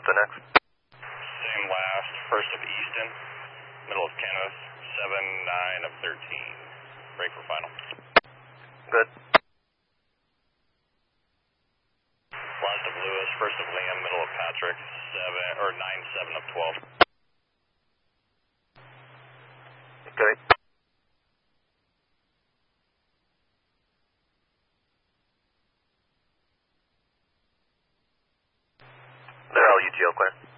What's the next? Same last, first of Easton, middle of Kenneth, 7-9 of 13. Break for final. Good. Last of Lewis, first of Liam, middle of Patrick, 9-7 of 12. Okay. They're all UTL clear.